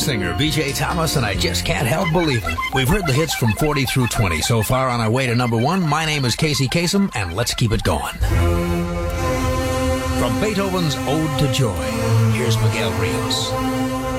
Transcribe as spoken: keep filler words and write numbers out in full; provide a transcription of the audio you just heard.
singer B J Thomas, and I just can't help believing. We've heard the hits from forty through twenty so far on our way to number one. My name is Casey Kasem, and let's keep it going. From Beethoven's Ode to Joy, here's Miguel Rios.